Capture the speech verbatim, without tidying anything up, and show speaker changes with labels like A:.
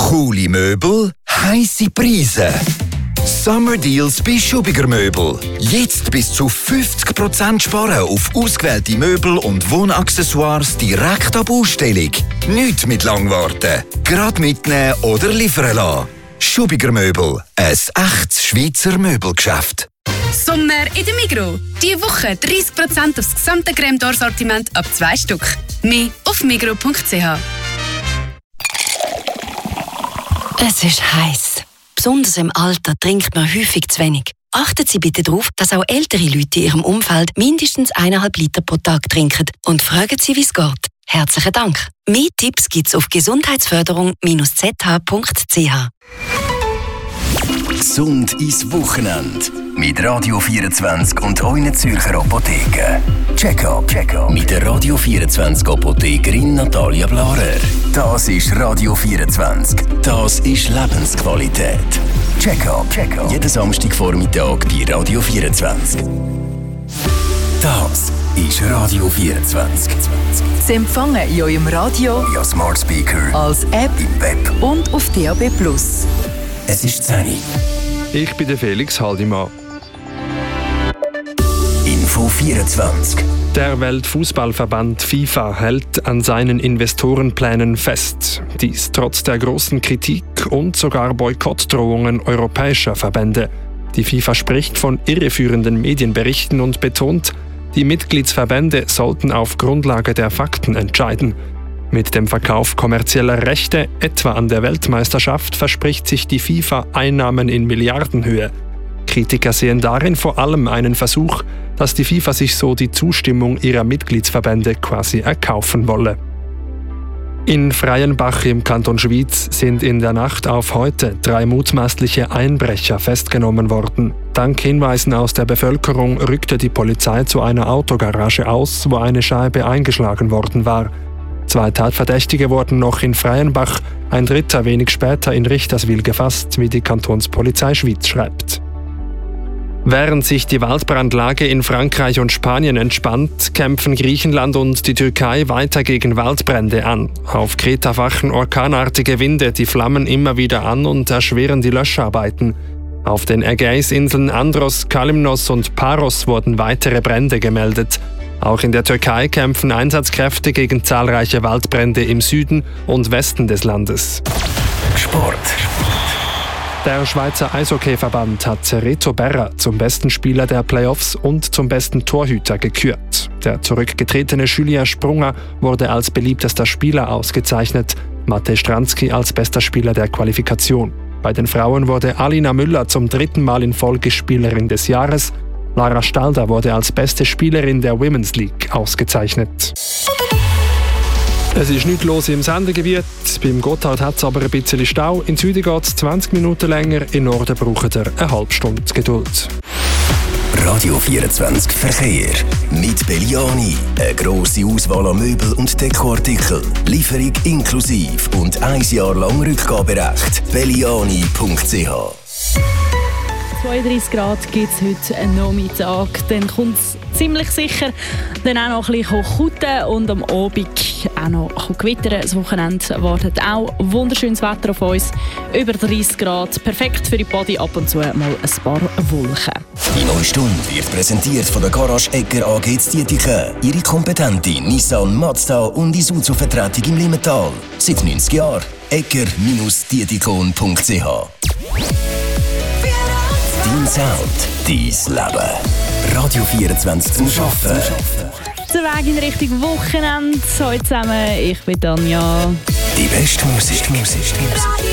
A: Coole Möbel, heisse Preise. Summer Deals bei Schubiger Möbel. Jetzt bis zu fünfzig Prozent sparen auf ausgewählte Möbel und Wohnaccessoires direkt ab Ausstellung. Nicht mit Langwarten. Gerade mitnehmen oder liefern lassen. Schubiger Möbel. Ein echtes Schweizer Möbelgeschäft.
B: Sommer in der Migros. Diese Woche dreißig Prozent aufs gesamte Crème d'Or Sortiment ab zwei Stück. Mehr auf migros punkt c h.
C: Es ist heiß. Besonders im Alter trinkt man häufig zu wenig. Achten Sie bitte darauf, dass auch ältere Leute in Ihrem Umfeld mindestens eineinhalb Liter pro Tag trinken und fragen Sie, wie es geht. Herzlichen Dank. Mehr Tipps gibt's auf gesundheitsförderung z h punkt c h.
D: Gesund ins Wochenende. Mit Radio vierundzwanzig und euren Zürcher Apotheken. Check-up, Check-up mit der Radio vierundzwanzig Apothekerin Natalia Blarer. Das ist Radio vierundzwanzig. Das ist Lebensqualität. Check-up, Check-up jeden Samstagvormittag bei Radio vierundzwanzig. Das ist Radio vierundzwanzig.
E: Sie empfangen in eurem Radio,
D: via Smart Speaker,
E: als App
D: im Web
E: und auf D A B plus.
D: Es ist zehn Uhr.
F: Ich bin der Felix Haldimann.
D: Info vierundzwanzig.
F: Der Weltfußballverband FIFA hält an seinen Investorenplänen fest. Dies trotz der großen Kritik und sogar Boykottdrohungen europäischer Verbände. Die FIFA spricht von irreführenden Medienberichten und betont, die Mitgliedsverbände sollten auf Grundlage der Fakten entscheiden. Mit dem Verkauf kommerzieller Rechte, etwa an der Weltmeisterschaft, verspricht sich die FIFA Einnahmen in Milliardenhöhe. Kritiker sehen darin vor allem einen Versuch, dass die FIFA sich so die Zustimmung ihrer Mitgliedsverbände quasi erkaufen wolle. In Freienbach im Kanton Schwyz sind in der Nacht auf heute drei mutmaßliche Einbrecher festgenommen worden. Dank Hinweisen aus der Bevölkerung rückte die Polizei zu einer Autogarage aus, wo eine Scheibe eingeschlagen worden war. Zwei Tatverdächtige wurden noch in Freienbach, ein dritter wenig später in Richterswil gefasst, wie die Kantonspolizei Schwyz schreibt. Während sich die Waldbrandlage in Frankreich und Spanien entspannt, kämpfen Griechenland und die Türkei weiter gegen Waldbrände an. Auf Kreta fachen orkanartige Winde die Flammen immer wieder an und erschweren die Löscharbeiten. Auf den Ägäisinseln Andros, Kalymnos und Paros wurden weitere Brände gemeldet. Auch in der Türkei kämpfen Einsatzkräfte gegen zahlreiche Waldbrände im Süden und Westen des Landes.
D: Sport.
F: Der Schweizer Eishockeyverband hat Reto Berra zum besten Spieler der Playoffs und zum besten Torhüter gekürt. Der zurückgetretene Julien Sprunger wurde als beliebtester Spieler ausgezeichnet, Matej Stranski als bester Spieler der Qualifikation. Bei den Frauen wurde Alina Müller zum dritten Mal in Folge Spielerin des Jahres. Lara Stalder wurde als beste Spielerin der Women's League ausgezeichnet. Es ist nichts los im Sendegebiet. Beim Gotthard hat es aber ein bisschen Stau. In Süden geht es zwanzig Minuten länger, in Norden braucht er eine halbe Stunde Geduld.
D: Radio vierundzwanzig Verkehr. Mit Belliani. Eine grosse Auswahl an Möbel- und Dekoartikeln. Lieferung inklusiv und ein Jahr lang Rückgaberecht. belliani punkt c h.
G: zweiunddreissig Grad gibt es heute einen Nachmittag. Dann kommt es ziemlich sicher dann auch noch ein bisschen kutten und am Abend auch noch gewittern. Das Wochenende wartet auch wunderschönes Wetter auf uns. Über dreißig Grad. Perfekt für die Body. Ab und zu mal ein paar Wolken.
D: Die neue Stunde wird präsentiert von der Garage Egger A G Dietike. Ihre kompetente Nissan, Mazda und Isuzu-Vertretung im Limmental. Seit neunzig Jahren. egger Dietikon punkt c h. Dein Sound, dein Leben. Radio vierundzwanzig zum Arbeiten.
G: Der Weg in Richtung Wochenende. Heute zusammen, ich bin Tanja.
D: Die beste Musik.